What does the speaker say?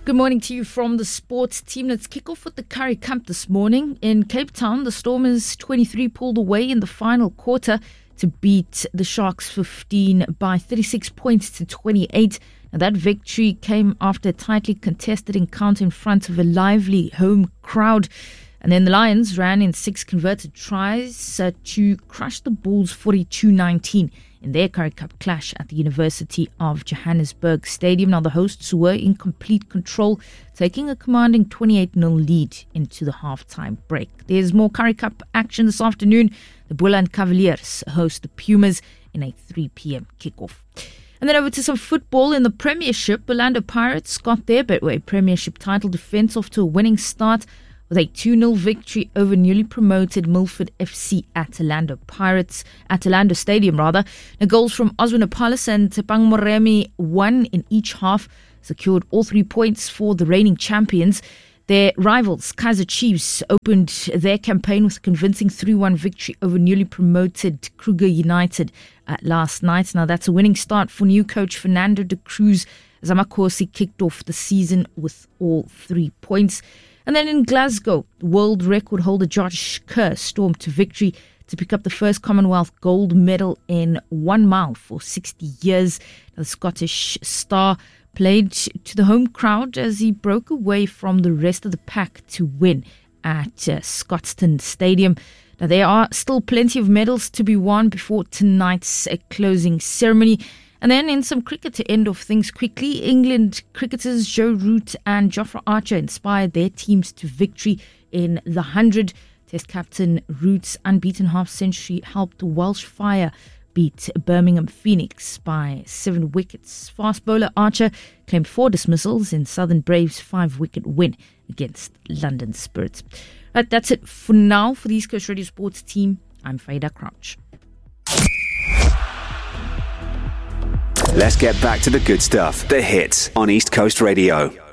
Good morning to you from the sports team. Let's kick off with the Currie Cup this morning. In Cape Town, the Stormers 23 pulled away in the final quarter to beat the Sharks 15 by 36 points to 28. Now, that victory came after a tightly contested encounter in front of a lively home crowd. And then the Lions ran in 6 converted tries to crush the Bulls 42-19 in their Currie Cup clash at the University of Johannesburg Stadium. Now, the hosts were in complete control, taking a commanding 28-0 lead into the halftime break. There's more Currie Cup action this afternoon. The Boland Cavaliers host the Pumas in a 3 p.m. kickoff. And then over to some football in the Premiership. Orlando Pirates got their Betway Premiership title defence off to a winning start with a 2-0 victory over newly promoted Milford FC at Orlando Stadium. Now, goals from Oswin Apalis and Tepang Moremi, one in each half, secured all 3 points for the reigning champions. Their rivals, Kaizer Chiefs, opened their campaign with a convincing 3-1 victory over newly promoted Kruger United last night. Now, that's a winning start for new coach Fernando de Cruz. Zamakosi kicked off the season with all 3 points. And then in Glasgow, world record holder Josh Kerr stormed to victory to pick up the first Commonwealth gold medal in 1 mile for 60 years. The Scottish star played to the home crowd as he broke away from the rest of the pack to win at Scotstoun Stadium. Now, there are still plenty of medals to be won before tonight's closing ceremony. And then in some cricket to end off things quickly, England cricketers Joe Root and Jofra Archer inspired their teams to victory in the 100. Test captain Root's unbeaten half-century helped Welsh Fire beat Birmingham Phoenix by 7 wickets. Fast bowler Archer claimed 4 dismissals in Southern Braves' 5-wicket win against London Spirits. Right, that's it for now for the East Coast Radio Sports team. I'm Faida Crouch. Let's get back to the good stuff. The hits on East Coast Radio.